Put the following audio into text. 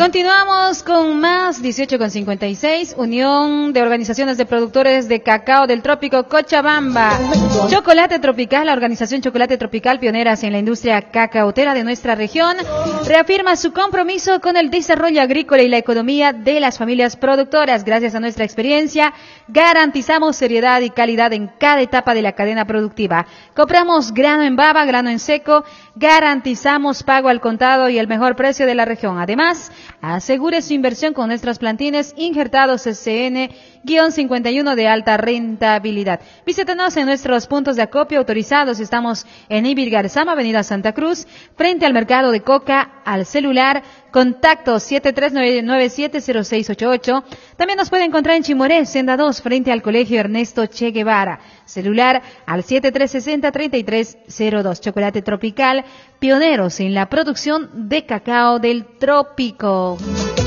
Continuamos con más, 18:56, Unión de Organizaciones de Productores de Cacao del Trópico Cochabamba. Chocolate Tropical, la organización Chocolate Tropical, pioneras en la industria cacaotera de nuestra región, reafirma su compromiso con el desarrollo agrícola y la economía de las familias productoras. Gracias a nuestra experiencia, garantizamos seriedad y calidad en cada etapa de la cadena productiva. Compramos grano en baba, grano en seco, garantizamos pago al contado y el mejor precio de la región. Además, asegure su inversión con nuestros plantines injertados SCN-51 de alta rentabilidad. Visítenos en nuestros puntos de acopio autorizados. Estamos en Ibirgarzama, Avenida Santa Cruz, frente al mercado de Coca, al celular, contacto 739970688. También nos puede encontrar en Chimoré, Senda 2, frente al Colegio Ernesto Che Guevara. Celular al 7360-3302. Chocolate Tropical, pioneros en la producción de cacao del trópico.